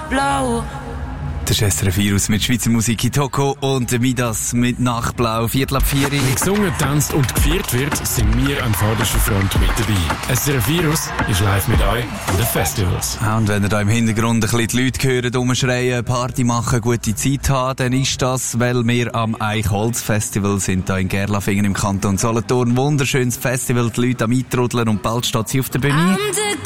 Nachtblau. Das ist SRF Virus mit Schweizer Musik in Toko und Midas mit Nachtblau, 3:45. Wenn gesungen, tanzt und gefeiert wird, sind wir an vorderster Front mit dabei. SRF Virus ist live mit euch an den Festivals. Und wenn ihr da im Hintergrund ein bisschen die Leute hören, rumschreien, Party machen, gute Zeit haben, dann ist das, weil wir am Eichholz-Festival sind, hier in Gerlafingen im Kanton Solothurn. Wunderschönes Festival, die Leute am Eintrudeln und bald steht sie auf der Bühne.